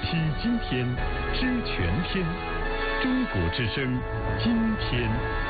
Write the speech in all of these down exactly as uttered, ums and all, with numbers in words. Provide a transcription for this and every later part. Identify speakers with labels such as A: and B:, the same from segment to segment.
A: 惜今天，知全天。中国之声，今天。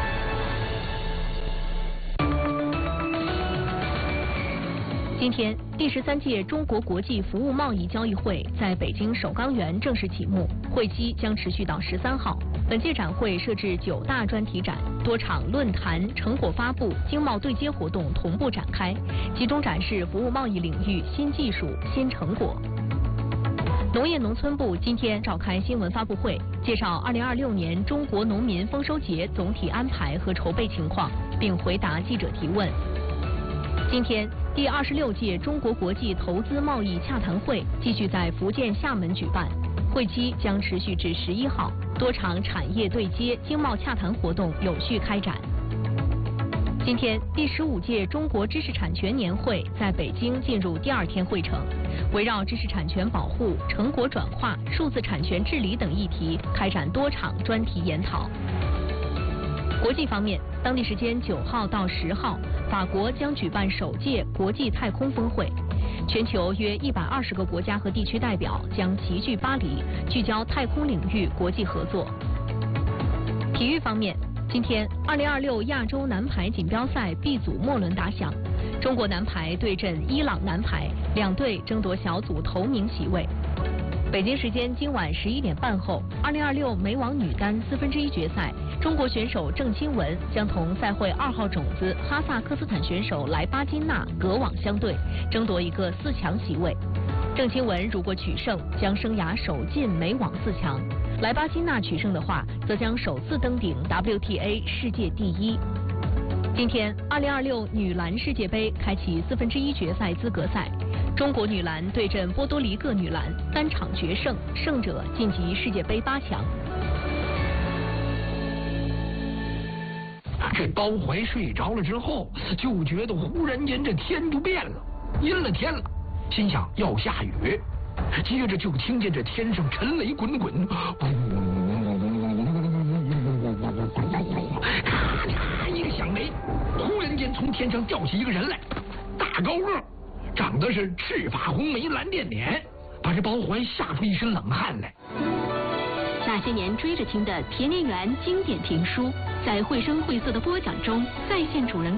B: 今天，第十三届中国国际服务贸易交易会在北京首钢园正式启幕，会期将持续到十三号。本届展会设置九大专题展，多场论坛、成果发布、经贸对接活动同步展开，集中展示服务贸易领域新技术、新成果。农业农村部今天召开新闻发布会，介绍二零二六年中国农民丰收节总体安排和筹备情况，并回答记者提问。今天，第二十六届中国国际投资贸易洽谈会继续在福建厦门举办，会期将持续至十一号，多场产业对接、经贸洽谈活动有序开展。今天，第十五届中国知识产权年会在北京进入第二天会程，围绕知识产权保护、成果转化、数字产权治理等议题开展多场专题研讨。国际方面，当地时间九号到十号，法国将举办首届国际太空峰会，全球约一百二十个国家和地区代表将齐聚巴黎，聚焦太空领域国际合作。体育方面，今天二零二六亚洲男排锦标赛 B 组末轮打响，中国男排对阵伊朗男排，两队争夺小组头名席位。北京时间今晚十一点半后，二零二六美网女单四分之一决赛，中国选手郑钦文将同赛会二号种子哈萨克斯坦选手莱巴金娜隔网相对，争夺一个四强席位。郑钦文如果取胜，将生涯首进美网四强；莱巴金娜取胜的话，则将首次登顶 W T A 世界第一。今天，二零二六女篮世界杯开启四分之一决赛资格赛。中国女篮对阵波多黎各女篮，单场决胜，胜者晋级世界杯八强。
C: 这包怀睡着了之后，就觉得忽然间这天就变了，阴了天了，心想要下雨，接着就听见这天上沉雷滚滚，咔嚓一个响雷，忽然间从天上掉下一个人来，大高个，长得是赤发红眉蓝点点，把这包怀吓出一身冷汗来。
D: 那些年追着听的田连元经典评书，在绘声绘色的播讲中再现主人